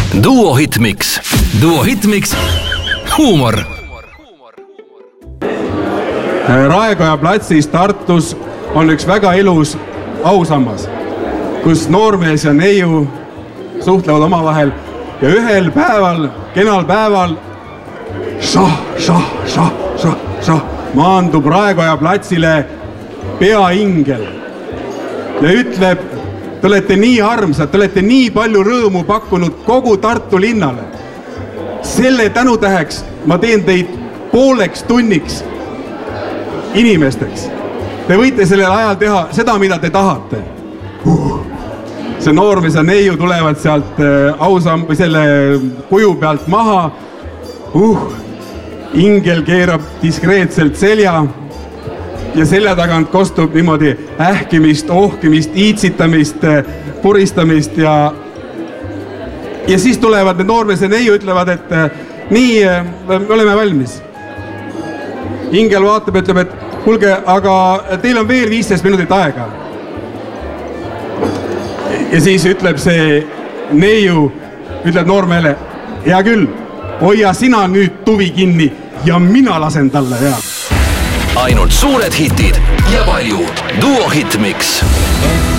Duo Hitmix. Duo Hitmix. Huumor. Raekoja platsis Tartus on üks väga ilus ausammas, kus noormees ja neiu suhtlevad omavahel ja ühel päeval, kenal päeval maandub Raekoja platsile peaingel ja ütleb: te olete nii armsad, te olete nii palju rõõmu pakkunud kogu Tartu linnale. Selle tänutäheks ma teen teid pooleks tunniks inimesteks. Te võite sellel ajal teha seda, mida te tahate. See noormees ja neiu tulevad sealt või selle kuju pealt maha. Ingel keerab diskreetselt selja ja selja tagant kostub niimoodi ähkimist, ohkimist, iitsitamist, puristamist ja siis tulevad need noormees ja neiu ütlevad, et nii, me oleme valmis. Ingel vaatab ja ütleb, et kuulge, aga teil on veel 15 minutit aega. Ja siis ütleb see neiu, ütleb noormeele: hea küll, hoia sina nüüd tuvi kinni ja mina lasen talle hea. Ainult suured hitid ja palju Duo Hitmix.